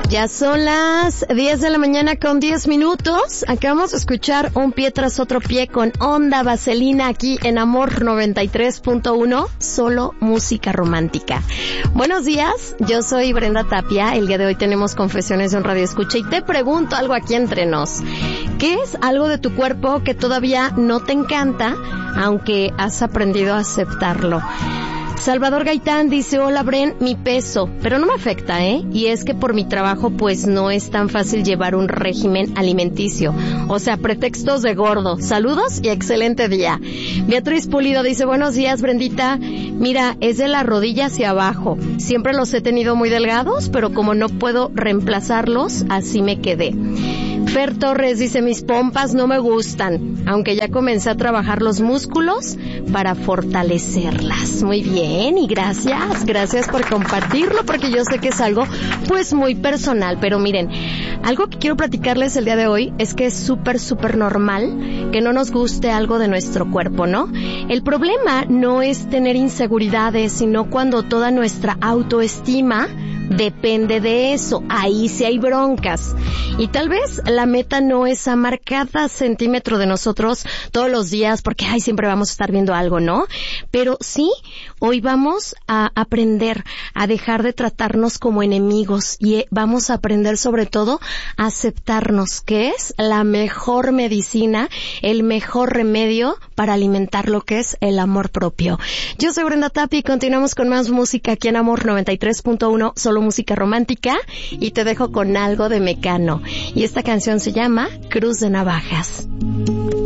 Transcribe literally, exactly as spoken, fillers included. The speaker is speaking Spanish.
Ya son las diez de la mañana con diez minutos. Acabamos de escuchar un pie tras otro pie con Onda Vaselina aquí en Amor noventa y tres punto uno, solo música romántica. Buenos días, yo soy Brenda Tapia. El día de hoy tenemos confesiones de un radio escucha y te pregunto algo aquí entre nos. ¿Qué es algo de tu cuerpo que todavía no te encanta, aunque has aprendido a aceptarlo? Salvador Gaitán dice, hola Bren, mi peso, pero no me afecta, ¿eh? Y es que por mi trabajo pues no es tan fácil llevar un régimen alimenticio, o sea, pretextos de gordo. Saludos y excelente día. Beatriz Pulido dice, buenos días Brendita, mira, es de la rodilla hacia abajo, siempre los he tenido muy delgados, pero como no puedo reemplazarlos, así me quedé. Fer Torres dice, mis pompas no me gustan, aunque ya comencé a trabajar los músculos para fortalecerlas. Muy bien, y gracias, gracias por compartirlo, porque yo sé que es algo pues muy personal, pero miren, algo que quiero platicarles el día de hoy es que es súper, súper normal que no nos guste algo de nuestro cuerpo, ¿no? El problema no es tener inseguridades, sino cuando toda nuestra autoestima depende de eso. Ahí sí hay broncas. Y tal vez la meta no es amar cada centímetro de nosotros todos los días, porque ay, siempre vamos a estar viendo algo, ¿no? Pero sí, hoy vamos a aprender a dejar de tratarnos como enemigos y vamos a aprender sobre todo a aceptarnos, que es la mejor medicina, el mejor remedio para alimentar lo que es el amor propio. Yo soy Brenda Tapia y continuamos con más música aquí en Amor noventa y tres punto uno, solo música romántica, y te dejo con algo de Mecano. Y esta canción se llama Cruz de Navajas.